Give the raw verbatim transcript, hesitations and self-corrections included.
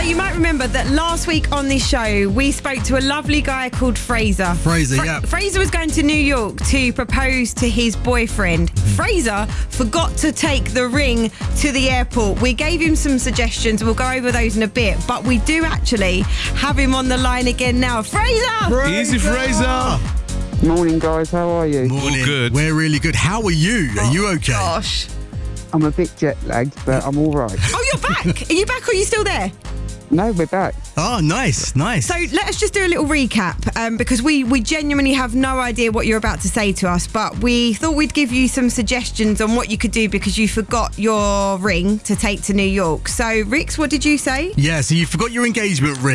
you might remember that last week on this show, we spoke to a lovely guy called Fraser. Fraser, Fra- yeah. Fraser was going to New York to propose to his boyfriend. Fraser forgot to take the ring to the airport. We gave him some suggestions. We'll go over those in a bit. But we do actually have him on the line again now. Fraser! Fraser! Easy, Fraser. Morning, guys. How are you? Morning. All good. We're really good. How are you? Are you okay? Gosh. I'm a bit jet lagged, but I'm all right. Oh, you're back. Are you back or are you still there? No, we're back. Oh, nice, nice. So let us just do a little recap um, because we, we genuinely have no idea what you're about to say to us, but we thought we'd give you some suggestions on what you could do because you forgot your ring to take to New York. So, Rix, what did you say? Yeah, so you forgot your engagement ring.